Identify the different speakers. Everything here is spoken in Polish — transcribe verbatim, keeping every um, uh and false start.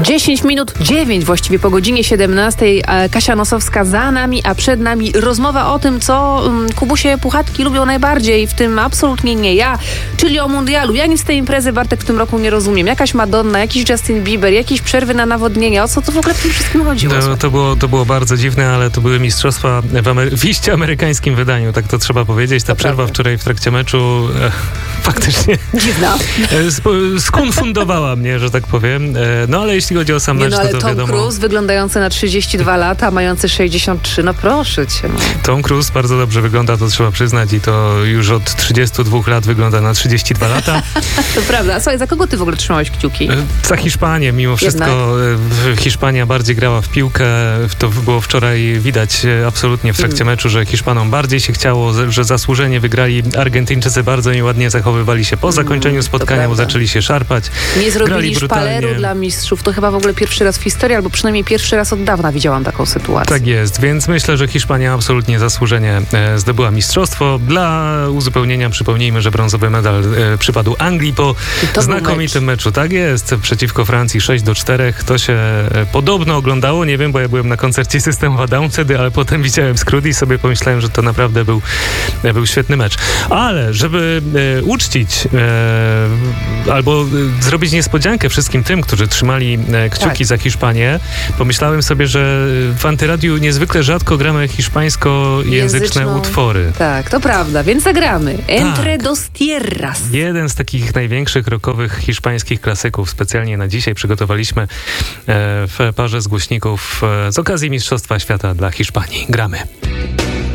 Speaker 1: dziesięć minut, dziewięć właściwie po godzinie siedemnastej. Kasia Nosowska za nami, a przed nami rozmowa o tym, co Kubusie Puchatki lubią najbardziej, w tym absolutnie nie ja, czyli o mundialu. Ja nic z tej imprezy, Bartek, w tym roku nie rozumiem. Jakaś Madonna, jakiś Justin Bieber, jakieś przerwy na nawodnienia. O co to w ogóle w tym wszystkim chodziło?
Speaker 2: No, to, było, to było bardzo dziwne, ale to były mistrzostwa w, Amery- w iście amerykańskim wydaniu, tak to trzeba powiedzieć. Ta to przerwa prawda. Wczoraj w trakcie meczu e, faktycznie
Speaker 1: dziwna.
Speaker 2: E, sp- skonfundowała mnie, że tak powiem. E, no ale jeśli chodzi o sam mecz,
Speaker 1: nie, no, ale
Speaker 2: to, to
Speaker 1: Tom
Speaker 2: wiadomo...
Speaker 1: Cruise wyglądający na trzydzieści dwa lata, mający sześćdziesiąt trzy, no proszę cię. No.
Speaker 2: Tom Cruise bardzo dobrze wygląda, to trzeba przyznać, i to już od trzydziestu dwóch lat wygląda na trzydzieści dwa lata.
Speaker 1: To prawda. A słuchaj, za kogo ty w ogóle trzymałeś kciuki?
Speaker 2: Za Hiszpanię, mimo wszystko. Jednak? Hiszpania bardziej grała w piłkę. To było wczoraj widać absolutnie w trakcie mm. meczu, że Hiszpanom bardziej się chciało, że zasłużenie wygrali. Argentyńczycy bardzo nieładnie zachowywali się po zakończeniu spotkania, bo zaczęli się szarpać.
Speaker 1: Nie zrobili szpaleru dla mistrzów. To chyba w ogóle pierwszy raz w historii, albo przynajmniej pierwszy raz od dawna widziałam taką sytuację.
Speaker 2: Tak jest, więc myślę, że Hiszpania absolutnie zasłużenie e, zdobyła mistrzostwo. Dla uzupełnienia przypomnijmy, że brązowy medal e, przypadł Anglii po znakomitym mecz. meczu. Tak jest, przeciwko Francji sześć do czterech. To się e, podobno oglądało, nie wiem, bo ja byłem na koncercie System of a Down wtedy, ale potem widziałem skrót i sobie pomyślałem, że to naprawdę był, e, był świetny mecz. Ale żeby e, uczcić e, albo e, zrobić niespodziankę wszystkim tym, którzy trzymali e, kciuki tak. za Hiszpanię, pomyślałem sobie, że w Antyradiu niezwykle rzadko gramy hiszpańskojęzyczne Języczną. utwory.
Speaker 1: Tak, to prawda, więc zagramy. Entre
Speaker 2: tak.
Speaker 1: dos tierras.
Speaker 2: Jeden z takich największych rockowych hiszpańskich klasyków specjalnie na dzisiaj przygotowaliśmy e, w parze z głośników e, z okazji Mistrzostwa Świata dla Hiszpanii. Gramy.